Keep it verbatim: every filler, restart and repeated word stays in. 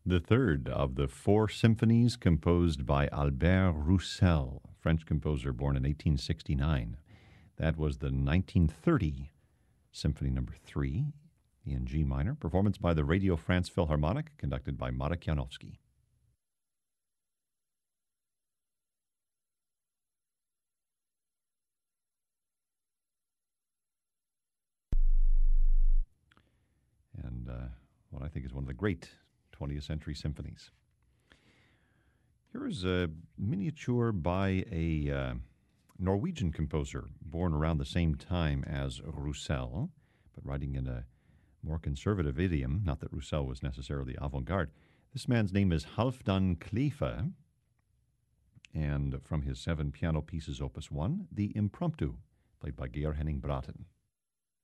The third of the four symphonies composed by Albert Roussel, French composer born in eighteen sixty-nine. That was the nineteen thirty Symphony Number three in G minor, performance by the Radio France Philharmonic, conducted by Marek Janowski. And uh, what I think is one of the great twentieth century symphonies. Here is a miniature by a uh, Norwegian composer born around the same time as Roussel, but writing in a more conservative idiom, not that Roussel was necessarily avant-garde. This man's name is Halfdan Kleife, and from his seven piano pieces, Opus one, the Impromptu, played by Georg Henning Braten.